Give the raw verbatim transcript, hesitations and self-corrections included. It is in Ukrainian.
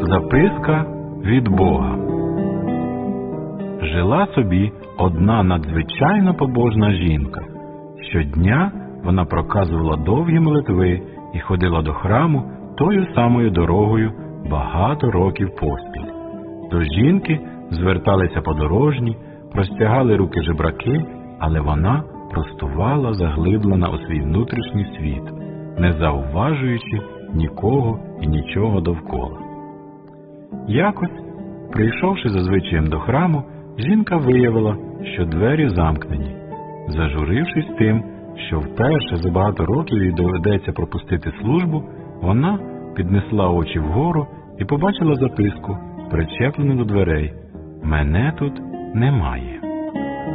Записка від Бога. Жила собі одна надзвичайно побожна жінка. Щодня вона проказувала довгі молитви і ходила до храму тою самою дорогою багато років поспіль. До жінки зверталися подорожні, простягали руки жебраки, але вона простувала заглиблена у свій внутрішній світ, не зауважуючи нікого і нічого довкола. Якось, прийшовши за звичаєм до храму, жінка виявила, що двері замкнені. Зажурившись тим, що вперше за багато років їй доведеться пропустити службу, вона піднесла очі вгору і побачила записку, причеплену до дверей: «Мене тут немає».